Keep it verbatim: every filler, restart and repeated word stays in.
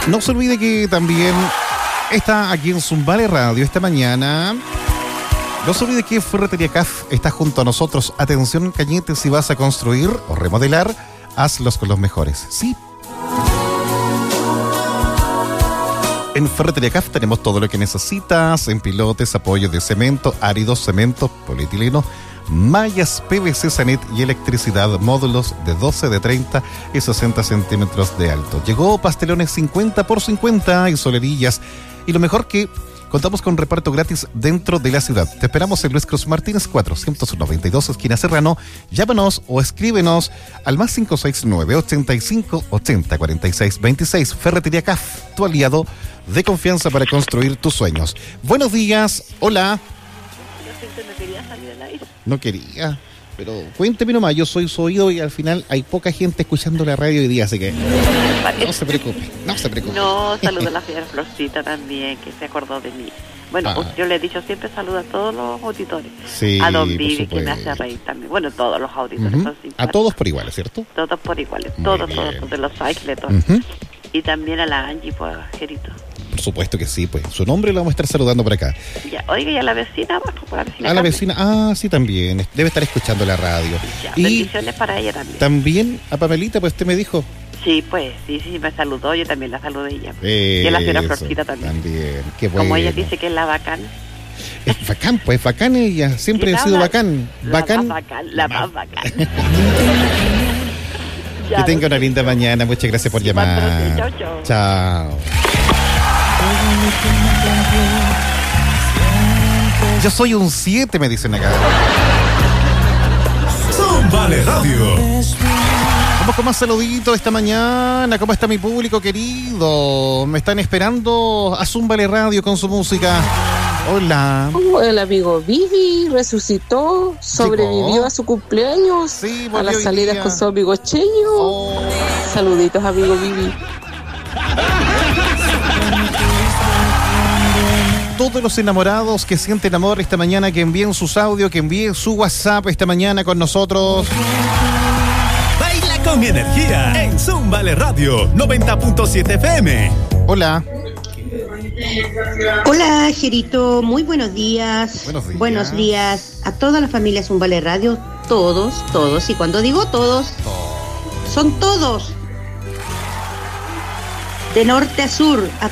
No se olvide que también está aquí en Zumbale Radio esta mañana. No se olvide que Ferretería C A F está junto a nosotros. Atención, Cañete, si vas a construir o remodelar, hazlos con los mejores. Sí. En Ferretería C A F tenemos todo lo que necesitas en pilotes, apoyos de cemento, áridos, cemento, polietileno, mallas, P V C, Sanet y electricidad, módulos de doce, de treinta y sesenta centímetros de alto. Llegó Pastelones cincuenta por cincuenta y solerillas. Y lo mejor que contamos con reparto gratis dentro de la ciudad. Te esperamos en Luis Cruz Martínez cuatrocientos noventa y dos, esquina Serrano. Llámanos o escríbenos al más cinco seis nueve, ochenta y cinco, ochenta, cuarenta y seis, veintiséis. Ferretería C A F, tu aliado de confianza para construir tus sueños. Buenos días, hola. No quería salir al aire. No quería, pero cuénteme nomás, yo soy su oído y al final hay poca gente escuchando la radio hoy día, así que no se preocupe, no se preocupe. No, saludo a la señora Florcita también, que se acordó de mí. Bueno, Ah. yo le he dicho siempre saludo a todos los auditores. Sí, a Don por Vivi, que me supuesto. hace reír también. Bueno, todos los auditores Ujú. son A simpáticos. todos por igual, ¿cierto? Todos por iguales, Muy todos, bien. todos, de los cycles, todos. Ujú. Y también a la Angie, pues, Gerito. Por supuesto que sí, pues su nombre lo vamos a estar saludando por acá. Ya, oiga, y a la vecina abajo, por la vecina. A la Carmen. vecina, ah, sí, también, debe estar escuchando la radio. Ya, Y bendiciones para ella también. también a Pamelita, pues usted me dijo. Sí, pues, sí, sí, me saludó, yo también la saludé ella. Y a la señora Eso, Florcita también. También, qué bueno. Como ella dice que es la bacán. Es bacán, pues bacán ella, siempre La ha sido ba- bacán. La Bacán. más bacán, la más bacán. Que tenga una linda mañana, muchas gracias por Sí, llamar. patrón, chao, chao. Chao. Yo soy un siete, me dicen acá. Zumbale Radio. Vamos con más saluditos esta mañana. ¿Cómo está mi público querido? Me están esperando a Zumbale Radio con su música. Hola. Oh, el amigo Vivi resucitó, sobrevivió Llegó. a su cumpleaños, Sí, a volvió las hoy salidas día. con su amigo Cheño. Oh. Saluditos, amigo Vivi. Todos los enamorados que sienten amor esta mañana, que envíen sus audios, que envíen su WhatsApp esta mañana con nosotros. Baila con energía en Zumbale Radio noventa punto siete F M. Hola. Hola, Gerito, muy buenos días. Buenos días. Buenos días a toda la familia Zumbale Radio, todos, todos, y cuando digo todos, son todos. De norte a sur, a